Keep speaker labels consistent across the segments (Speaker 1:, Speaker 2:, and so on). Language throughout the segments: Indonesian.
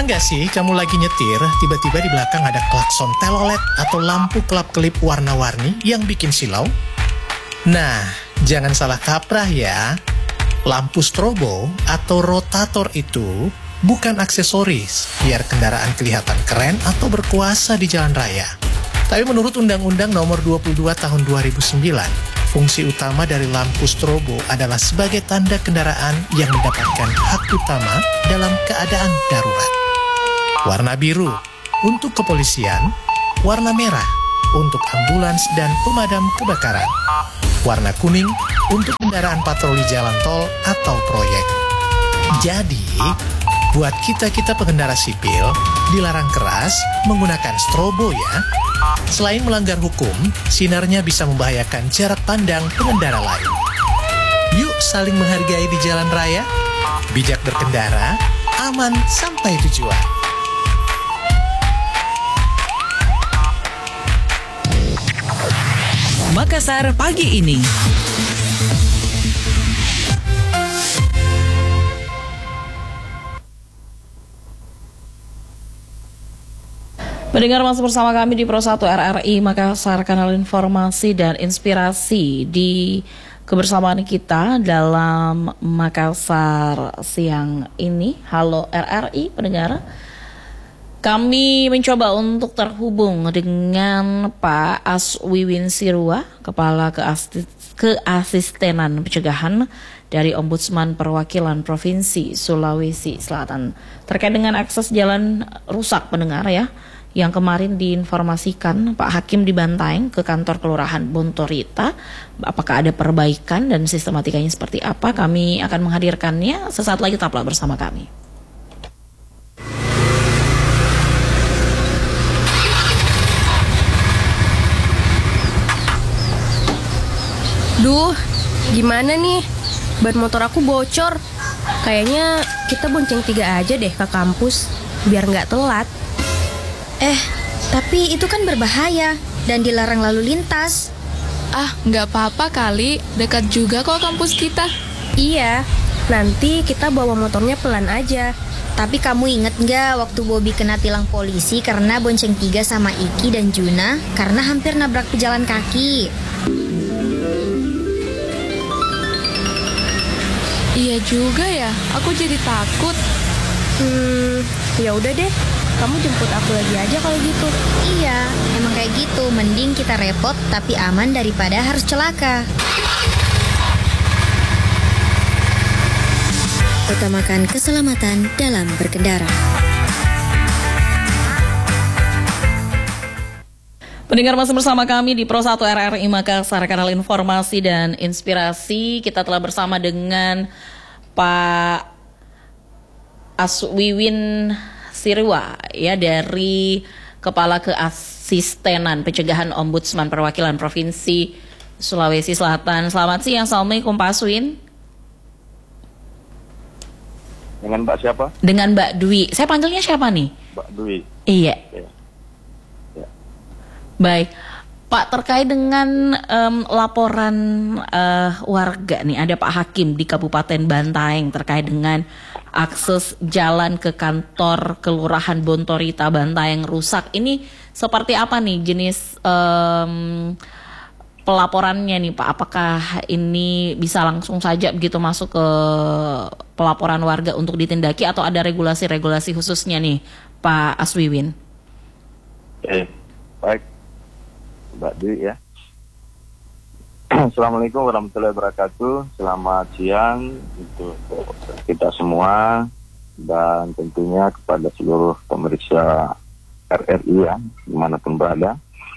Speaker 1: Pernah nggak sih kamu lagi nyetir, tiba-tiba di belakang ada klakson telolet atau lampu kelap-kelip warna-warni yang bikin silau? Nah, jangan salah kaprah ya. Lampu strobo atau rotator itu bukan aksesoris biar kendaraan kelihatan keren atau berkuasa di jalan raya. Tapi menurut Undang-Undang Nomor 22 Tahun 2009, fungsi utama dari lampu strobo adalah sebagai tanda kendaraan yang mendapatkan hak utama dalam keadaan darurat. Warna biru untuk kepolisian, warna merah untuk ambulans dan pemadam kebakaran, warna kuning untuk kendaraan patroli jalan tol atau proyek. Jadi, buat kita-kita pengendara sipil, dilarang keras menggunakan strobo ya. Selain melanggar hukum, sinarnya bisa membahayakan jarak pandang pengendara lain. Yuk saling menghargai di jalan raya, bijak berkendara, aman sampai tujuan.
Speaker 2: Makassar pagi ini. Mendengar masih bersama kami di Pro 1 RRI Makassar, kanal informasi dan inspirasi di kebersamaan kita dalam Makassar siang ini. Halo RRI pendengar. Kami mencoba untuk terhubung dengan Pak Aswiwin Sirua, Kepala Keasistenan Pencegahan dari Ombudsman Perwakilan Provinsi Sulawesi Selatan. Terkait dengan akses jalan rusak pendengar ya, yang kemarin diinformasikan Pak Hakim di Bantaeng ke kantor Kelurahan Bontorita. Apakah ada perbaikan dan sistematikanya seperti apa? Kami akan menghadirkannya sesaat lagi, tetaplah bersama kami.
Speaker 3: Duh, gimana nih? Ban motor aku bocor. Kayaknya kita bonceng 3 aja deh ke kampus, biar nggak telat.
Speaker 4: Tapi itu kan berbahaya dan dilarang lalu lintas.
Speaker 5: Nggak apa-apa kali, dekat juga kok kampus kita.
Speaker 3: Iya, nanti kita bawa motornya pelan aja.
Speaker 4: Tapi kamu inget nggak waktu Bobby kena tilang polisi karena bonceng 3 sama Iki dan Juna karena hampir nabrak pejalan kaki?
Speaker 5: Iya juga ya, aku jadi takut.
Speaker 3: Ya udah deh, kamu jemput aku lagi aja kalau gitu.
Speaker 4: Iya, emang kayak gitu. Mending kita repot tapi aman daripada harus celaka. Utamakan keselamatan dalam berkendara.
Speaker 2: Pendengar masih bersama kami di Pro 1 RRI Makassar, kanal informasi dan inspirasi. Kita telah bersama dengan Pak Aswiwin Sirwa ya, dari Kepala Keasistenan Pencegahan Ombudsman Perwakilan Provinsi Sulawesi Selatan. Selamat siang, Assalamualaikum Pak Aswin.
Speaker 6: Dengan Mbak siapa?
Speaker 2: Dengan Mbak Dwi. Saya panggilnya siapa nih?
Speaker 6: Mbak Dwi.
Speaker 2: Iya.
Speaker 6: Ya.
Speaker 2: Baik, Pak, terkait dengan laporan warga nih, ada Pak Hakim di Kabupaten Bantaeng terkait dengan akses jalan ke kantor Kelurahan Bontorita Bantaeng rusak. Ini seperti apa nih jenis pelaporannya nih Pak? Apakah ini bisa langsung saja begitu masuk ke pelaporan warga untuk ditindaki atau ada regulasi-regulasi khususnya nih Pak Aswiwin?
Speaker 6: Baik, Mbak Dwi ya. Assalamualaikum warahmatullahi wabarakatuh. Selamat siang untuk kita semua dan tentunya kepada seluruh pemeriksa RRI ya, dimanapun berada.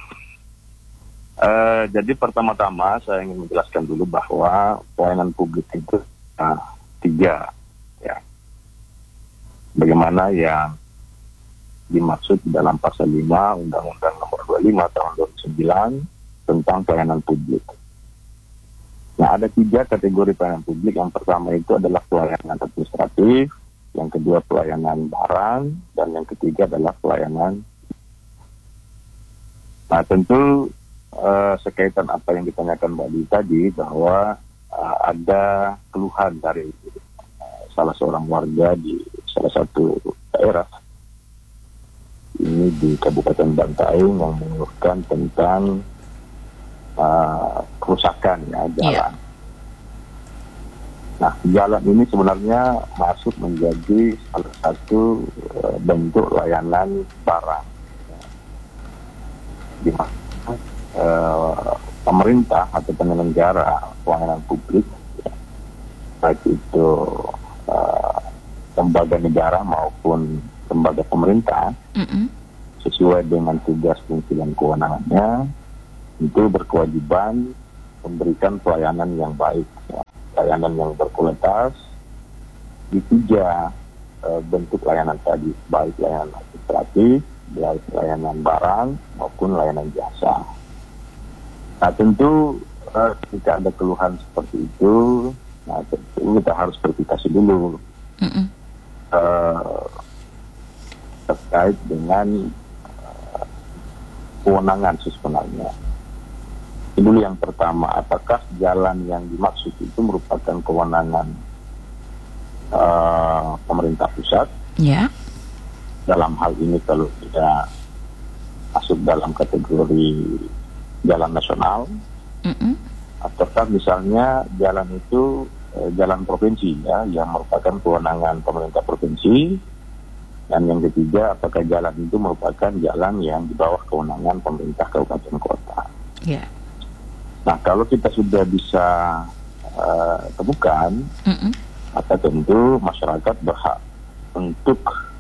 Speaker 6: Jadi pertama-tama saya ingin menjelaskan dulu bahwa pelayanan publik itu 3 ya. Bagaimana yang dimaksud dalam pasal 5 Undang-Undang Nomor 25 Tahun 2009 tentang pelayanan publik. Nah, ada 3 kategori pelayanan publik. Yang pertama itu adalah pelayanan administratif, yang kedua pelayanan barang, dan yang ketiga adalah pelayanan. Nah, tentu sekaitan apa yang ditanyakan Mbak Dwi tadi, bahwa ada keluhan dari salah seorang warga di salah satu daerah ini di Kabupaten Bantaeng yang mengeluhkan tentang kerusakan jalan. Nah, jalan ini sebenarnya masuk menjadi salah satu bentuk layanan barang, di mana pemerintah atau penyelenggara pelayanan publik, baik itu lembaga negara maupun lembaga pemerintah, sesuai dengan tugas fungsi dan kewenangannya, itu berkewajiban memberikan pelayanan yang baik, pelayanan yang berkualitas di 3 bentuk layanan tadi, baik layanan administratif, baik layanan barang maupun layanan jasa. Nah, tentu jika ada keluhan seperti itu, nah tentu kita harus verifikasi dulu terkait dengan kewenangan sebenarnya. Ini dulu yang pertama, apakah jalan yang dimaksud itu merupakan kewenangan pemerintah pusat? Dalam hal ini kalau tidak masuk dalam kategori jalan nasional, ataukah misalnya jalan itu jalan provinsi yang merupakan kewenangan pemerintah provinsi, dan yang ketiga apakah jalan itu merupakan jalan yang di bawah kewenangan pemerintah kabupaten kota. Nah, kalau kita sudah bisa temukan, maka tentu masyarakat berhak untuk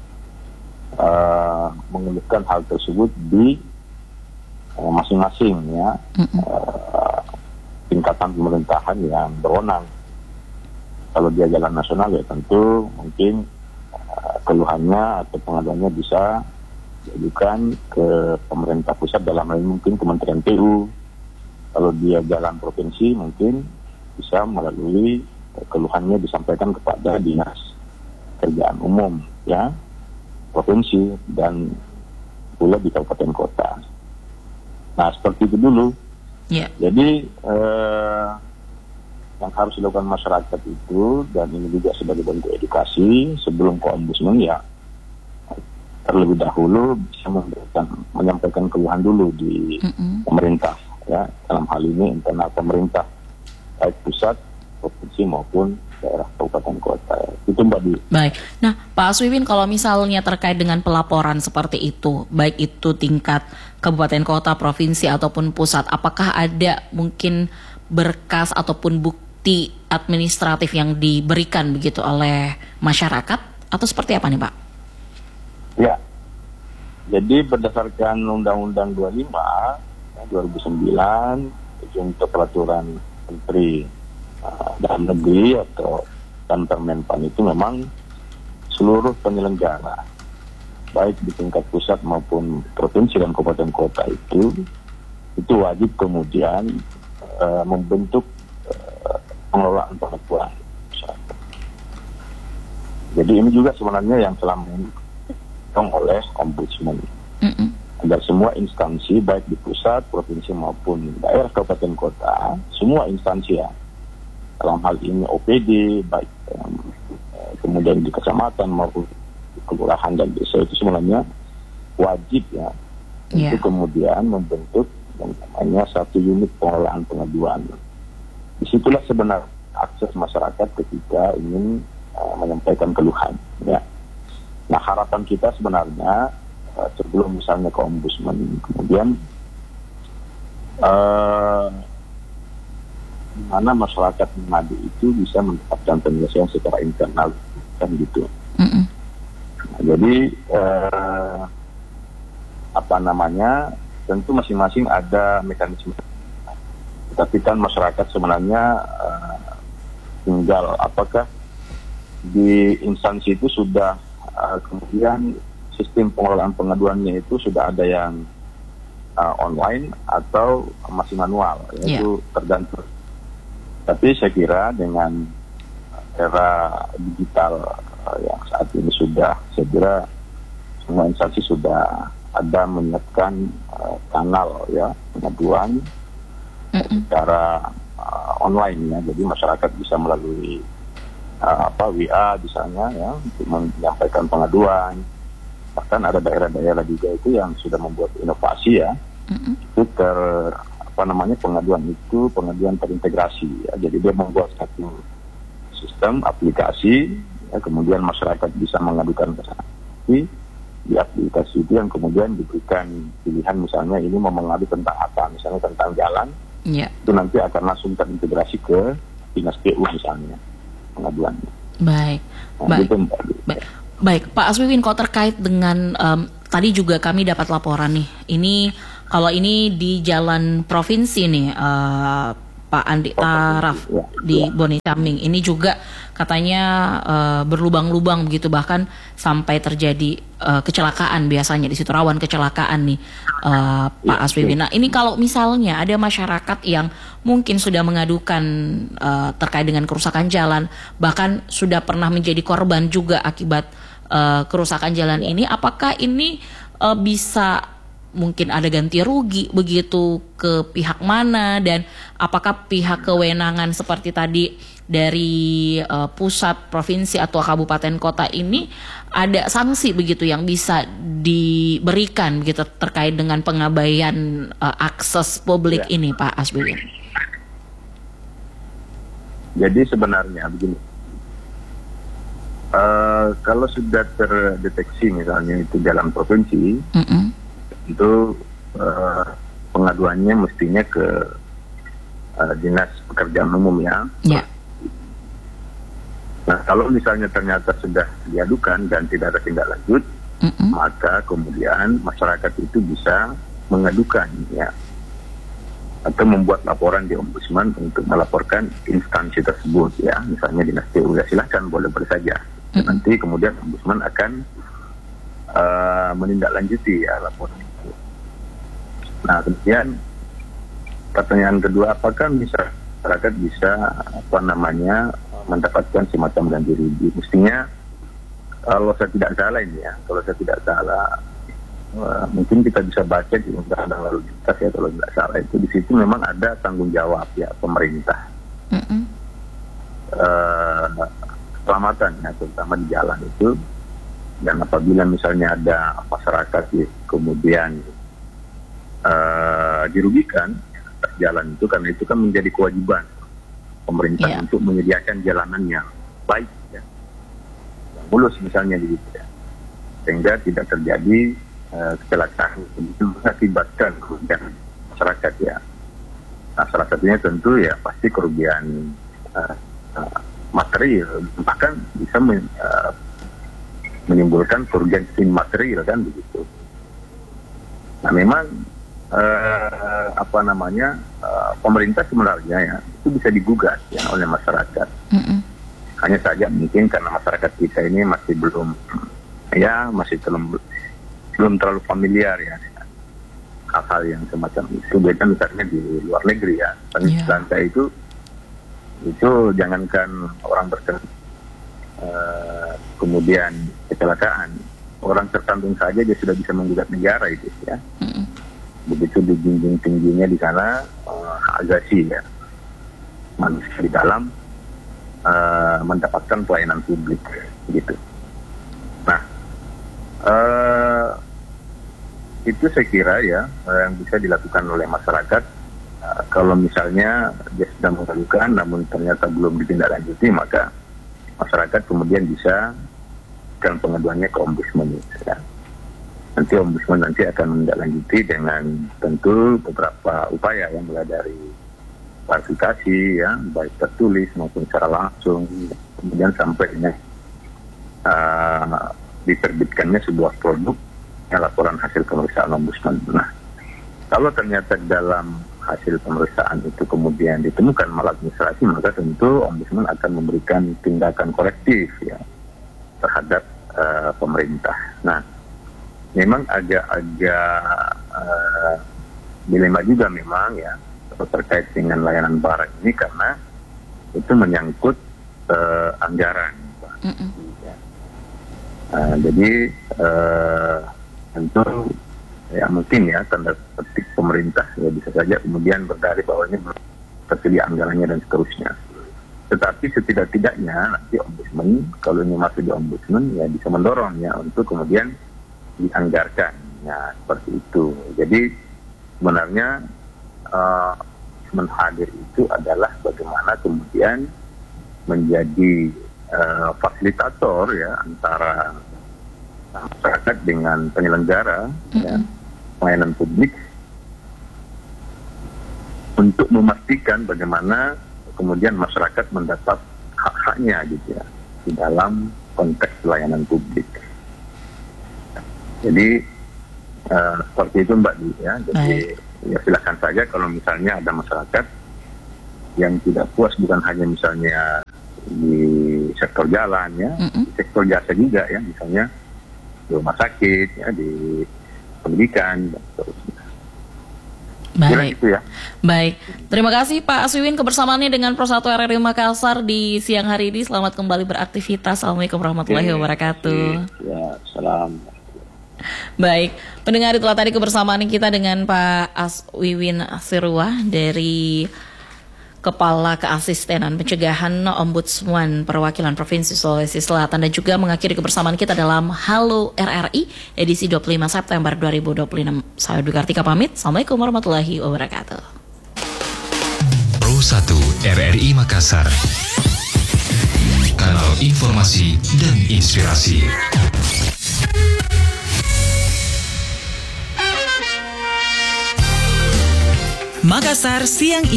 Speaker 6: mengeluhkan hal tersebut di masing-masing tingkatan pemerintahan yang berwenang. Kalau dia jalan nasional ya tentu mungkin keluhannya atau pengaduannya bisa diajukan ke pemerintah pusat, dalam hal ini mungkin Kementerian PU. Kalau dia jalan provinsi mungkin bisa melalui keluhannya disampaikan kepada Dinas Kerjaan Umum provinsi dan pula di kabupaten kota. Nah, seperti itu dulu. Jadi yang harus dilakukan masyarakat itu, dan ini juga sebagai bentuk edukasi sebelum ke ombudsman, terlebih dahulu bisa menyampaikan keluhan dulu di pemerintah, dalam hal ini internal pemerintah baik pusat, provinsi maupun daerah kabupaten kota. Itu Mbak Di.
Speaker 2: Baik. Nah, Pak Aswiwin, kalau misalnya terkait dengan pelaporan seperti itu, baik itu tingkat kabupaten kota, provinsi ataupun pusat, apakah ada mungkin berkas ataupun bukti administratif yang diberikan begitu oleh masyarakat, atau seperti apa nih Pak?
Speaker 6: Ya, jadi berdasarkan Undang-Undang 25 2009 untuk peraturan Menteri Dalam Negeri atau Permenpan itu memang seluruh penyelenggara baik di tingkat pusat maupun provinsi dan kabupaten kota itu wajib kemudian membentuk pengelolaan pengetahuan. Jadi ini juga sebenarnya yang selama ini didorong oleh ombudsman, agar semua instansi baik di pusat, provinsi maupun daerah kabupaten kota, semua instansi dalam hal ini OPD baik kemudian di kecamatan maupun di kelurahan dan desa itu sebenarnya wajib untuk kemudian membentuk yang namanya satu unit pengelolaan pengaduan. Disitulah sebenarnya akses masyarakat ketika ingin menyampaikan keluhan. Nah, harapan kita sebenarnya sebelum misalnya ke ombudsman kemudian mana masyarakat mengadu itu bisa mendapatkan penyelesaian secara internal kan gitu. Nah, jadi tentu masing-masing ada mekanisme, tapi kan masyarakat sebenarnya tinggal apakah di instansi itu sudah kemudian sistem pengelolaan pengaduannya itu sudah ada yang online atau masih manual, itu tergantung. Tapi saya kira dengan era digital yang saat ini saya kira semua instansi sudah ada menyiapkan kanal pengaduan secara online jadi masyarakat bisa melalui WA misalnya untuk menyampaikan pengaduan, Bahkan ada daerah-daerah juga itu yang sudah membuat inovasi ya, itu pengaduan terintegrasi ya. Jadi dia membuat satu sistem aplikasi ya, kemudian masyarakat bisa mengadukan ke sana. Di aplikasi itu yang kemudian diberikan pilihan, misalnya ini mau mengadu tentang apa, misalnya tentang jalan, itu nanti akan langsung terintegrasi ke dinas PU misalnya pengaduannya.
Speaker 2: Baik. Baik, Pak Aswiwin, kalau terkait dengan tadi juga kami dapat laporan nih. Ini kalau ini di jalan provinsi nih, Pak Andi Taraf di Bone Caming. Ini juga katanya berlubang-lubang begitu, bahkan sampai terjadi kecelakaan biasanya di situ, rawan kecelakaan nih, Pak Aswiwin. Nah, ini kalau misalnya ada masyarakat yang mungkin sudah mengadukan terkait dengan kerusakan jalan, bahkan sudah pernah menjadi korban juga akibat kerusakan jalan ini, apakah ini bisa mungkin ada ganti rugi begitu ke pihak mana, dan apakah pihak kewenangan seperti tadi dari pusat, provinsi atau kabupaten kota ini ada sanksi begitu yang bisa diberikan begitu terkait dengan pengabaian akses publik ini, Pak Aswiwin? Jadi sebenarnya begini, kalau sudah terdeteksi misalnya itu jalan provinsi, itu pengaduannya mestinya ke Dinas Pekerjaan Umum ya. Nah, kalau misalnya ternyata sudah diadukan dan tidak ada tindak lanjut, maka kemudian masyarakat itu bisa mengadukan ya, atau membuat laporan di Ombudsman untuk melaporkan instansi tersebut ya, misalnya Dinas PU, ya silahkan, boleh saja. Nanti kemudian Ombudsman akan menindaklanjuti ya laporan itu. Nah, kemudian pertanyaan kedua, apakah masyarakat bisa mendapatkan semacam ganti rugi? Mestinya kalau saya tidak salah ini ya, mungkin kita bisa baca di Undang-Undang Lalu Lintas ya, kalau tidak salah itu di situ memang ada tanggung jawab ya pemerintah. Keselamatan ya, terutama di jalan itu, dan apabila misalnya ada masyarakat ya, kemudian dirugikan atas jalan itu, karena itu kan menjadi kewajiban pemerintah untuk menyediakan jalanan yang baik ya, yang mulus misalnya gitu ya, sehingga tidak terjadi kecelakaan itu mengakibatkan kerugian masyarakat ya. Nah, salah satunya tentu ya pasti kerugian material, bahkan bisa menimbulkan kerugian imaterial kan begitu. Nah, memang pemerintah sebenarnya ya itu bisa digugat ya oleh masyarakat. Hanya saja mungkin karena masyarakat kita ini masih belum terlalu familiar ya dengan hal-hal yang semacam itu. Beda misalnya di luar negeri ya, penelitian itu jangankan orang kemudian kecelakaan, orang tertandung saja dia sudah bisa menggugat negara itu ya. Begitu dijunjung tingginya di sana hak asasi ya manusia di dalam mendapatkan pelayanan publik gitu. Nah, itu saya kira ya yang bisa dilakukan oleh masyarakat. Kalau misalnya dia sudah mengadukan namun ternyata belum ditindaklanjuti, maka masyarakat kemudian bisa kan pengaduannya ke Ombudsman ya. Nanti Ombudsman akan menindaklanjuti dengan tentu beberapa upaya yang mulai dari klarifikasi ya, baik tertulis maupun secara langsung, kemudian sampai diterbitkannya sebuah produk yang laporan hasil pemeriksaan Ombudsman. Nah, kalau ternyata dalam hasil pemeriksaan itu kemudian ditemukan maladministrasi, maka tentu Ombudsman akan memberikan tindakan korektif ya terhadap pemerintah. Nah, memang agak-agak dilema juga memang ya terkait dengan layanan barang ini, karena itu menyangkut anggaran. Jadi tentu ya mungkin ya tanda petik pemerintah ya bisa saja kemudian berdalih bahwa ini belum tersedia anggarannya dan seterusnya. Tetapi setidak-tidaknya nanti Ombudsman, kalau ini masuk di Ombudsman ya bisa mendorong ya untuk kemudian
Speaker 6: dianggarkan. Nah, seperti itu. Jadi sebenarnya hadir itu adalah bagaimana kemudian menjadi fasilitator ya antara masyarakat dengan penyelenggara ya, pelayanan publik untuk memastikan bagaimana kemudian masyarakat mendapat hak-haknya gitu ya di dalam konteks pelayanan publik. Jadi seperti itu Mbak Di ya. Jadi ya silakan saja kalau misalnya ada masyarakat yang tidak puas bukan hanya misalnya di sektor jalan ya, di sektor jasa juga ya, misalnya di rumah sakit ya, di pendidikan dan seterusnya.
Speaker 2: Baik.
Speaker 6: Gitu ya.
Speaker 2: Baik. Terima kasih Pak Aswiwin kebersamaannya dengan Pro1 RRI Makassar di siang hari ini. Selamat kembali beraktivitas. Assalamualaikum warahmatullahi wabarakatuh.
Speaker 6: Ya, salam.
Speaker 2: Baik, pendengar, itulah tadi kebersamaan kita dengan Pak Aswiwin Sirwah dari Kepala Keasistenan Pencegahan Ombudsman Perwakilan Provinsi Sulawesi Selatan, dan juga mengakhiri kebersamaan kita dalam Halo RRI edisi 25 September 2026. Saya Dwi Kartika pamit. Assalamualaikum warahmatullahi wabarakatuh.
Speaker 7: Pro1 RRI Makassar, kanal informasi dan inspirasi.
Speaker 8: Makassar siang ini.